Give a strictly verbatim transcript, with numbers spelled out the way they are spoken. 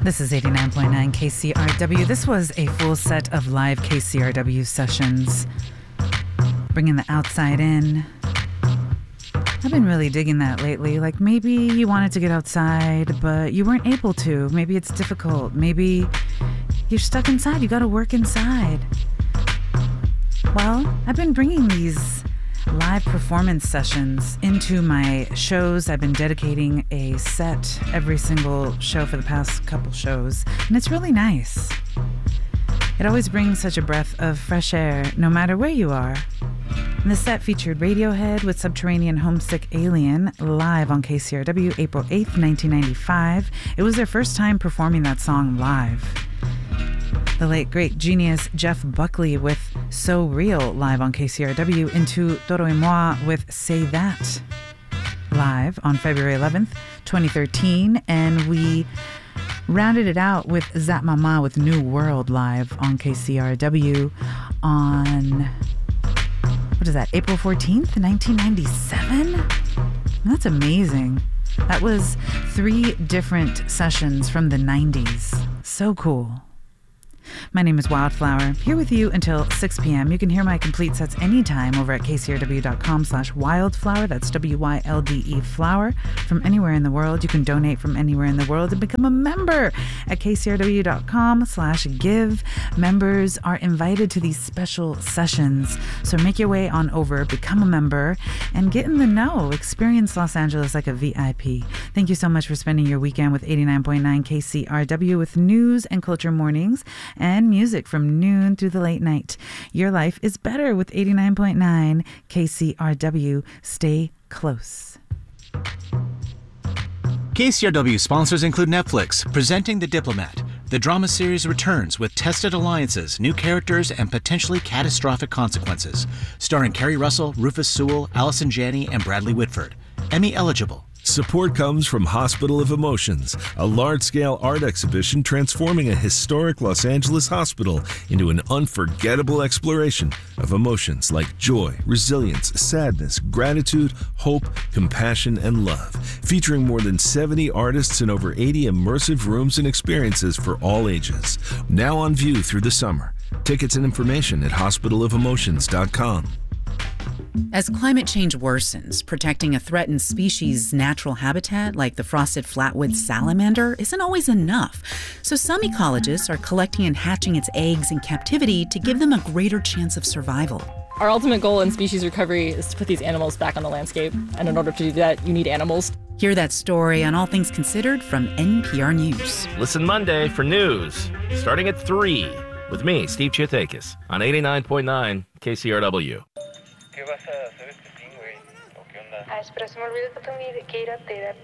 This is eighty-nine point nine K C R W. This was a full set of live K C R W sessions, bringing the outside in. I've been really digging that lately. Like, maybe you wanted to get outside, but you weren't able to. Maybe it's difficult. Maybe you're stuck inside. You got to work inside. Well, I've been bringing these live performance sessions into my shows. I've been dedicating a set every single show for the past couple shows, and it's really nice. It always brings such a breath of fresh air, no matter where you are. And the set featured Radiohead with Subterranean Homesick Alien live on K C R W April eighth, nineteen ninety-five. It was their first time performing that song live. The late great genius Jeff Buckley with So Real live on K C R W, into Toro y Moi with Say That live on February eleventh, twenty thirteen, and we rounded it out with Zap Mama with New World live on K C R W on, what is that, April fourteenth, nineteen ninety-seven? That's amazing. That was three different sessions from the nineties. So cool. My name is Wildflower, here with you until six p.m. You can hear my complete sets anytime over at kcrw.com slash wildflower. That's W Y L D E flower. From anywhere in the world. You can donate from anywhere in the world and become a member at kcrw.com slash give. Members are invited to these special sessions. So make your way on over, become a member, and get in the know. Experience Los Angeles like a V I P. Thank you so much for spending your weekend with eighty-nine point nine K C R W with news and culture mornings and music from noon through the late night. Your life is better with eighty-nine point nine K C R W. Stay close. K C R W sponsors include Netflix, presenting The Diplomat. The drama series returns with tested alliances, new characters, and potentially catastrophic consequences. Starring Kerry Russell, Rufus Sewell, Allison Janney, and Bradley Whitford. Emmy eligible. Support comes from Hospital of Emotions, a large-scale art exhibition transforming a historic Los Angeles hospital into an unforgettable exploration of emotions like joy, resilience, sadness, gratitude, hope, compassion, and love. Featuring more than seventy artists and over eighty immersive rooms and experiences for all ages. Now on view through the summer. Tickets and information at hospital of emotions dot com. As climate change worsens, protecting a threatened species' natural habitat, like the frosted flatwood salamander, isn't always enough. So some ecologists are collecting and hatching its eggs in captivity to give them a greater chance of survival. Our ultimate goal in species recovery is to put these animals back on the landscape. And in order to do that, you need animals. Hear that story on All Things Considered from N P R News. Listen Monday for news, starting at three, with me, Steve Chiatakis, on eighty-nine point nine K C R W. ¿Qué vas a hacer este fin, güey? ¿O qué onda? Ah, espera, se me olvidó que tengo que ir a terapia.